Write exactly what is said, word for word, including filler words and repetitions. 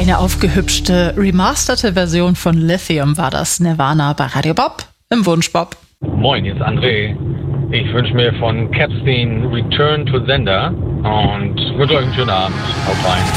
Eine aufgehübschte, remasterte Version von Lithium war das. Nirvana bei Radio Bob im Wunschbob. Moin, hier ist André. Ich wünsche mir von Capstein Return to Sender und wünsche euch einen schönen Abend. Haut rein.